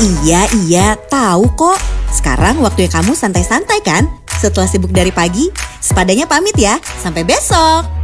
Iya, tahu kok. Sekarang waktunya kamu santai-santai kan? Setelah sibuk dari pagi, sepadanya pamit ya. Sampai besok.